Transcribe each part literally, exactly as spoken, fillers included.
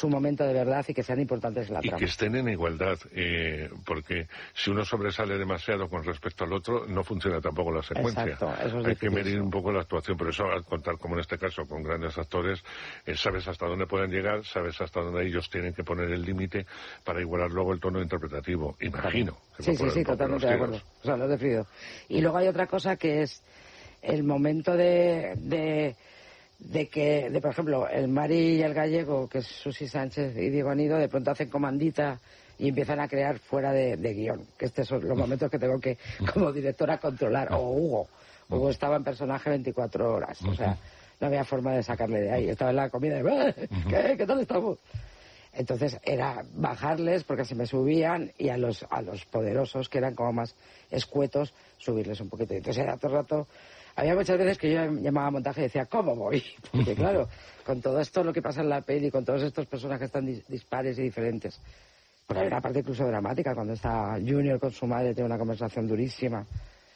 su momento de verdad y que sean importantes en la y trama. Y que estén en igualdad, eh, porque si uno sobresale demasiado con respecto al otro, no funciona tampoco la secuencia. Exacto, eso es Hay que difícil. medir un poco la actuación, pero eso al contar, como en este caso, con grandes actores, eh, sabes hasta dónde pueden llegar, sabes hasta dónde ellos tienen que poner el límite para igualar luego el tono interpretativo, imagino. Sí, sí, sí, totalmente de acuerdo. O sea, lo he definido. Y luego hay otra cosa que es el momento de... de de que, de por ejemplo, el Mari y el gallego, que es Susi Sánchez y Diego Anido, de pronto hacen comandita y empiezan a crear fuera de, de guión, que estos son los momentos que tengo que, como directora, controlar. O Hugo. Hugo estaba en personaje veinticuatro horas, o sea, no había forma de sacarle de ahí. Estaba en la comida de, ¿qué, ¿qué tal estamos? Entonces era bajarles porque se me subían y a los, a los poderosos, que eran como más escuetos, subirles un poquito. Entonces era todo el rato... Había muchas veces que yo llamaba a montaje y decía, ¿cómo voy? Porque claro, con todo esto lo que pasa en la peli, con todos estos personajes tan dis dispares y diferentes. Pero hay una parte incluso dramática, cuando está Junior con su madre, tiene una conversación durísima.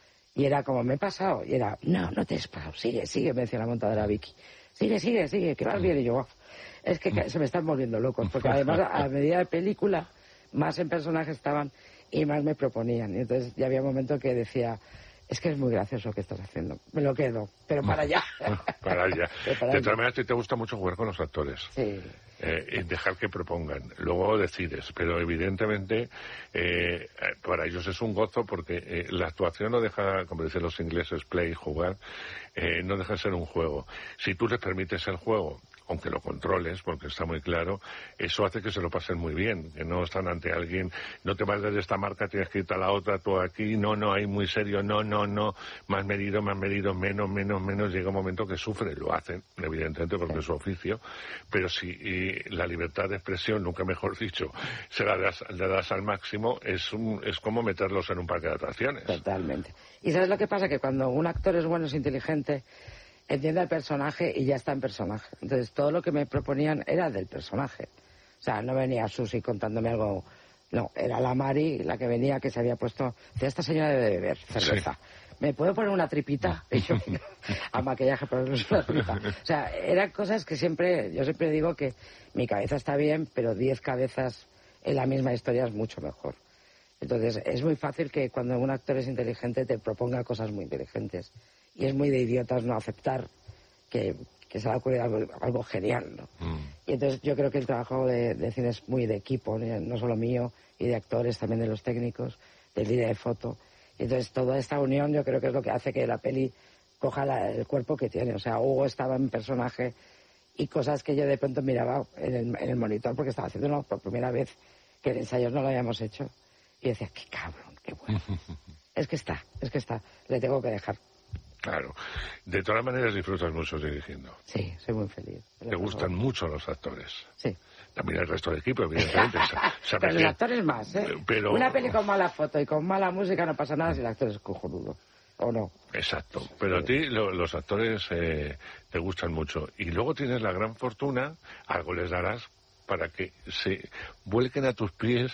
Y era como, me he pasado. Y era, no, no te has pasado, sigue, sigue, me decía la montadora Vicky. Sigue, sigue, sigue, que vas bien. Y yo, oh, es que se me están volviendo locos. Porque además, a medida de película, más en personajes estaban y más me proponían. Y entonces ya había un momento que decía... Es que es muy gracioso lo que estás haciendo. Me lo quedo, pero para allá. Para allá. Para de todas maneras, a ti te gusta mucho jugar con los actores. Sí. Eh, dejar que propongan. Luego decides. Pero evidentemente, eh, para ellos es un gozo porque eh, la actuación no deja, como dicen los ingleses, play, jugar, eh, no deja de ser un juego. Si tú les permites el juego, aunque lo controles, porque está muy claro, eso hace que se lo pasen muy bien, que no están ante alguien, no te vas de esta marca, tienes que irte a la otra, tú aquí, no, no, ahí muy serio, no, no, no, más medido, más medido, menos, menos, menos, llega un momento que sufre, lo hacen, evidentemente, porque es su oficio, pero si y la libertad de expresión, nunca mejor dicho, se la das, la das al máximo, es, un, es como meterlos en un parque de atracciones. Totalmente. ¿Y sabes lo que pasa? Que cuando un actor es bueno, es inteligente, entiende al personaje y ya está en personaje. Entonces, todo lo que me proponían era del personaje. O sea, no venía Susi contándome algo... No, era la Mari la que venía, que se había puesto... Decía, esta señora debe beber cerveza. Sí. ¿Me puedo poner una tripita? Y yo, a maquillaje, pero no es una tripa. O sea, eran cosas que siempre... Yo siempre digo que mi cabeza está bien, pero diez cabezas en la misma historia es mucho mejor. Entonces, es muy fácil que cuando un actor es inteligente te proponga cosas muy inteligentes. Y es muy de idiotas no aceptar que, que se le ha ocurrido algo, algo genial, ¿no? Mm. Y entonces yo creo que el trabajo de, de cine es muy de equipo, ¿no? No solo mío, y de actores, también de los técnicos, del líder de foto. Y entonces toda esta unión yo creo que es lo que hace que la peli coja la, el cuerpo que tiene. O sea, Hugo estaba en personaje y cosas que yo de pronto miraba en el, en el monitor porque estaba haciéndolo por primera vez, que en ensayos no lo habíamos hecho. Y decía, qué cabrón, qué bueno. Es que está, es que está, le tengo que dejar. Claro. De todas maneras disfrutas mucho dirigiendo. Sí, soy muy feliz. Te gustan mucho los actores. Sí. También el resto del equipo, evidentemente. Pero los actores más, ¿eh? Pero... Una peli con mala foto y con mala música no pasa nada si el actor es cojonudo. ¿O no? Exacto. Pero sí. A ti lo, los actores eh, te gustan mucho. Y luego tienes la gran fortuna, algo les darás, para que se vuelquen a tus pies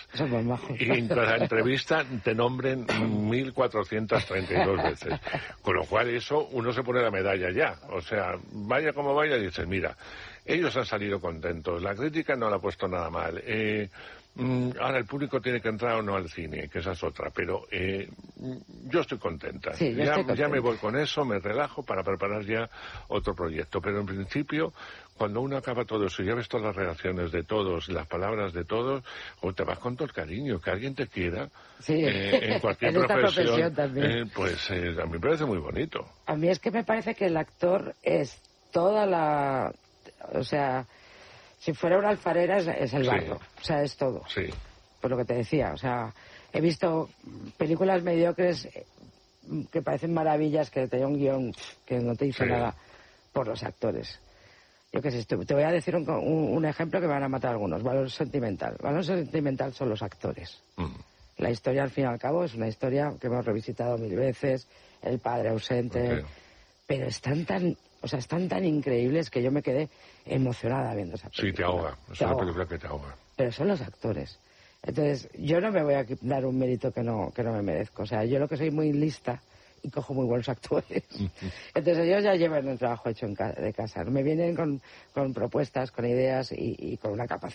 y en cada entrevista te nombren mil cuatrocientas treinta y dos veces. Con lo cual eso, uno se pone la medalla ya. O sea, vaya como vaya, dices, mira, ellos han salido contentos, la crítica no la ha puesto nada mal. Eh, ahora el público tiene que entrar o no al cine, que esa es otra, pero eh, yo estoy contenta. Sí, yo ya, estoy contenta. Ya me voy con eso, me relajo para preparar ya otro proyecto. Pero en principio, cuando uno acaba todo eso, ya ves todas las reacciones de todos, las palabras de todos, o te vas con todo el cariño, que alguien te quiera, sí. eh, en cualquier en esta profesión, profesión también. Eh, pues eh, a mí me parece muy bonito. A mí es que me parece que el actor es toda la... O sea, si fuera una alfarera es, es el barro, sí. O sea, es todo. Sí. Por lo que te decía, o sea, he visto películas mediocres que parecen maravillas, que te da un guión que no te dice sí. nada por los actores. Yo qué sé, te voy a decir un, un, un ejemplo que me van a matar algunos. Valor sentimental. Valor sentimental son los actores. Mm. La historia, al fin y al cabo, es una historia que hemos revisitado mil veces, el padre ausente, okay. Pero están tan... O sea, están tan increíbles que yo me quedé emocionada viendo esa película. Sí, te ahoga. Es te una ahoga. película que te ahoga. Pero son los actores. Entonces, yo no me voy a dar un mérito que no, que no me merezco. O sea, yo lo que soy muy lista y cojo muy buenos actores. Entonces, ellos ya llevan el trabajo hecho en ca de casa. Me vienen con, con propuestas, con ideas y, y con una capacidad